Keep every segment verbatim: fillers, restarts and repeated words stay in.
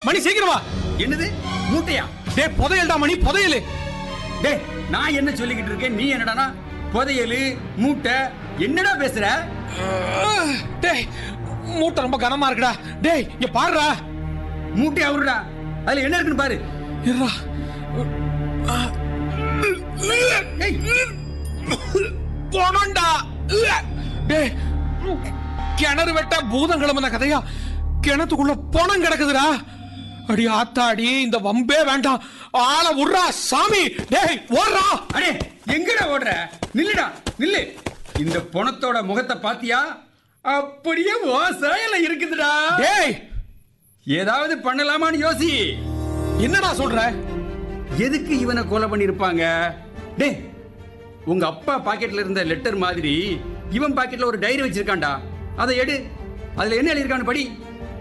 மணி சீக்கிரம் வா. என்னது மூட்டையா? டேய் புதையல்டா மணி, புதையல். டேய் நான் என்ன சொல்லிக்கிட்டு இருக்கேன், நீ என்னடானா புதையல் மூட்டை என்னடா பேசுற? டேய் மூட்டை ரொம்ப கனமா இருக்குடா. டேய் இங்க பாருடா. மூட்டை அவருடா, அதுல என்ன இருக்குன்னு பாரு. இருடா. போனண்டா. டேய் கிணறு வெட்ட பூதம் கிளம்புன கதையா? கிணத்துக்குள்ள பணம் கிடக்குதுடா. அடி ஆத்தாடி, இந்த வம்பே வேண்டாம், ஆள விடுறா சாமி. டேய் ஓடுறா. அடே எங்கடா ஓடுற? நில்லுடா நில்லு. இந்த பணத்தோட முகத்தை பாத்தியா? அப்படியே ஓசையில இருக்குதுடா. டேய் ஏதாவது பண்ணலாமான்னு யோசி. என்னடா சொல்ற? எதுக்கு இவனை கொலை பண்ணிருப்பாங்க? டேய் உங்க அப்பா பாக்கெட்ல இருந்த லெட்டர் மாதிரி இவன் பாக்கெட்ல ஒரு டைரி வச்சிருக்கான்டா. அதை எடு, அதுல என்ன எழுதிருக்கான்னு படி.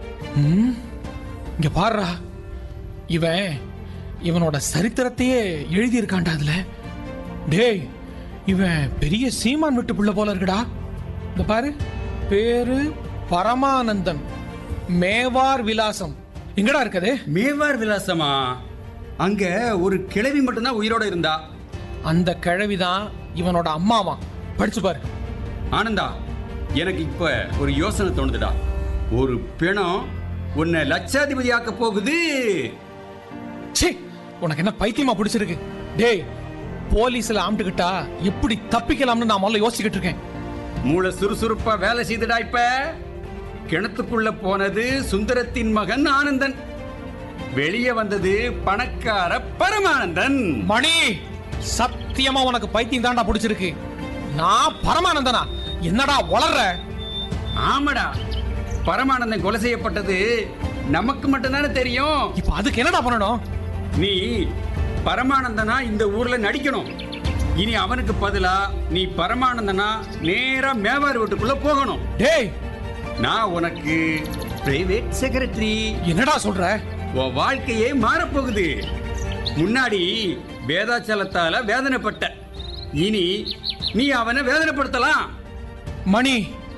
இங்க பாருடா, இவன் இவனோட சரித்திரத்தையே எழுதி இருக்கான்டா அதுல. டேய் இவன் பெரிய சீமான் விட்டு புள்ள போல இருக்குடா. இந்த பாரு, பேரு பரமானந்தன், மேவார் விலாசம். எங்கடா இருக்குது? மேவார் விலாசமா? அங்க ஒரு கிழவி மட்டும்தான் உயிரோட இருந்தா. அந்த கிழவிதான் இவனோட அம்மாவா. படிச்சு பாரு. ஆனந்தா, எனக்கு இப்ப ஒரு யோசனை தோணுதுடா. ஒரு பிணம் உன்னை லட்சாதிபதி ஆக்க போகுது. ச்சே, உனக்கு என்ன பைத்தியமா பிடிச்சிருக்கு? டேய் போலீஸ்ல ஆம்பிட்டுக்கிட்டா எப்படி தப்பிக்கலாம்னு நான் முதல்ல யோசிச்சுக்கிட்டு இருக்கேன். மூளை சுறுசுறுப்பா வேலை செய்துடா. இப்ப கிணத்துக்குள்ள போனது சுந்தரத்தின் மகன் ஆனந்தன், வெளியே வந்தது பணக்கார பரமானந்தன். மணி சத்தியமா உனக்கு பைத்தியம் தான்டா பிடிச்சிருக்கு. நான் பரமானந்தனா? என்னடா வளர்ற? ஆமாடா, பரமானந்தன் கொலை செய்யப்பட்டது நமக்கு மட்டும்தானே தெரியும். இப்ப அதுக்கு என்னடா பண்ணணும்? நீ பரமானந்தனா இந்த ஊர்ல நடிக்கணும். இனி அவனுக்கு பதிலா நீ பரமானந்தனா நேரா மேவார் வீட்டுக்குள்ள போகணும். டேய் நான் உனக்கு பிரைவேட் செக்ரட்டரி. என்னடா சொல்ற? உன் வாழ்க்கையே மாறப்போகுது. முன்னாடி வேதாச்சலத்தால வேதனைப்பட்ட, இனி நீ அவனை வேதனைப்படுத்தலாம். மணி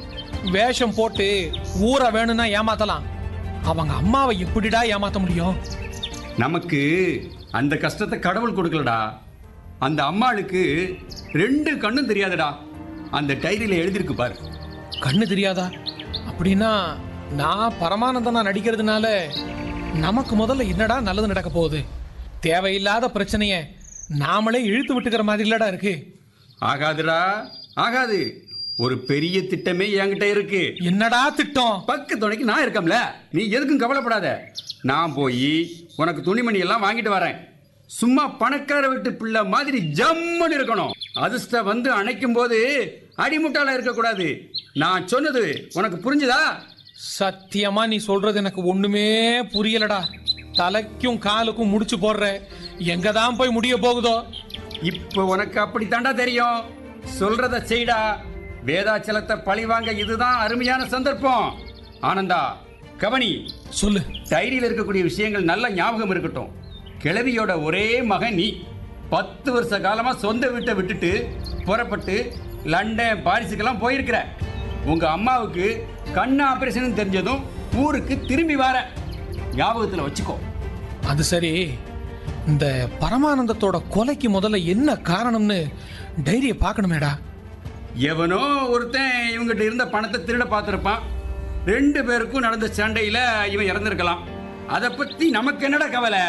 வேஷம் போட்டு ஊரை வேணும்னா ஏமாத்தலாம், அவங்க அம்மாவை எப்படிடா ஏமாத்த முடியும்? நமக்கு அந்த கஷ்டத்தை கடவுள் கொடுக்கலடா. அந்த அம்மாளுக்கு ரெண்டு கண்ணும் தெரியாதுடா. அந்த டைரியில எழுதிருக்கு பாரு. கண்ணு தெரியாதா? அப்படின்னா நான் பரமானந்தனா நடிக்கிறதுனால நமக்கு முதல்ல என்னடா நல்லது நடக்க போகுது? தேவையில்லாத பிரச்சனைய நாமளே இழுத்து விட்டுக்கிற மாதிரி இல்லடா இருக்கு. ஆகாதுடா, ஆகாது. ஒரு பெரிய திட்டமே என்கிட்ட இருக்கு. என்னடா திட்டம்? பக்கு துணைக்கு நான் இருக்கம்ல, நீ எதுக்கும் கவலைப்படாத. நான் போய் உனக்கு துணிமணி எல்லாம் வாங்கிட்டு வரேன். சும்மா பணக்கார வீட்டு பிள்ளை மாதிரி ஜம்முன்னு இருக்கணும். அதிர்ஷ்டம் வந்து அணைக்கும் போது அடிமுட்டால இருக்க கூடாது. நான் சொன்னது உனக்கு புரிஞ்சுதா? சத்தியமா நீ சொல்றது எனக்கு ஒண்ணுமே புரியலடா. தலைக்கும் காலுக்கும் முடிச்சு போடுற, எங்கதான் போய் முடிய போகுதோ? இப்ப உனக்கு அப்படி தாண்டா தெரியும். சொல்றத செய்டா. வேதாச்சலத்தை பழி வாங்க இதுதான் அருமையான சந்தர்ப்பம். ஆனந்தா கவனி. சொல்லு. டைரியில் இருக்கக்கூடிய விஷயங்கள் நல்ல ஞாபகம் இருக்கட்டும். கிழவியோட ஒரே மகன் நீ. பத்து வருஷ காலமா சொந்த வீட்டை விட்டுட்டு புறப்பட்டு லண்டன் பாரிஸுக்கெல்லாம் போயிருக்கிற. உங்க அம்மாவுக்கு கண் ஆபரேஷன் தெரிஞ்சதும் ஊருக்கு திரும்பி வர. ஞாபகத்துல வச்சுக்கோ. அது சரி, இந்த பரமானந்தத்தோட கொலைக்கு முதல்ல என்ன காரணம்னு டைரிய பார்க்கணுமேடா. எவனோ ஒருத்தன் இவங்கிட்ட இருந்த பணத்தை திருட பார்த்திருப்பான். ரெண்டு பேருக்கும் நடந்த சண்டையில இவன் இறந்திருக்கலாம். அதை பத்தி நமக்கு என்னடா கவலை?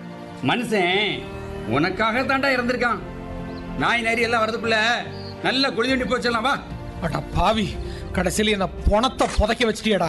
மனுஷன் உனக்காக தாண்டா இறந்திருக்கான். நாய் நரி எல்லாம் வரதுக்குள்ள நல்ல குளிதண்டி போச்சலாம். வா. அடா பாவி, கடைசியில என்ன பணத்தை புதைக்க வச்சிட்டியடா.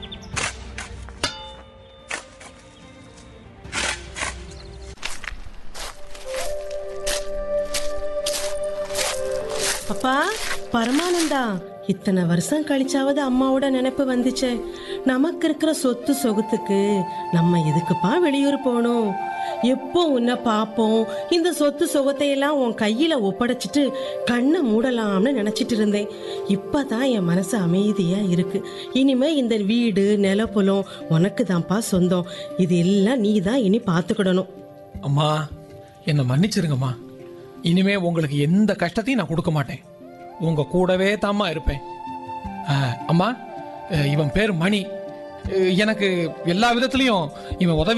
அப்பா பரமானந்தா, இத்தனை வருஷம் கழிச்சாவது அம்மாவோட நினைப்பு வந்துச்சே. நமக்கு இருக்கிற சொத்து சொகுத்துக்கு நம்ம எதுக்குப்பா வெளியூர் போகணும்? எப்போ உன்னை பார்ப்போம், இந்த சொத்து சொகத்தை எல்லாம் உன் கையில ஒப்படைச்சிட்டு கண்ணை மூடலாம்னு நினைச்சிட்டு இருந்தேன். இப்பதான் என் மனசு அமைதியா இருக்கு. இனிமே இந்த வீடு நிலப்புலம் உனக்கு தான்ப்பா சொந்தம். இது எல்லாம் நீ தான் இனி பார்த்துக்கிடணும். அம்மா என்னை மன்னிச்சிருங்கம்மா. இனிமே உங்களுக்கு எந்த கஷ்டத்தையும் நான் கொடுக்க மாட்டேன். உங்க கூடவே தாம்மா இருப்பேன். அம்மா, இவன் பேர் மணி. எனக்கு எல்லா விதத்திலையும் இவன் உதவி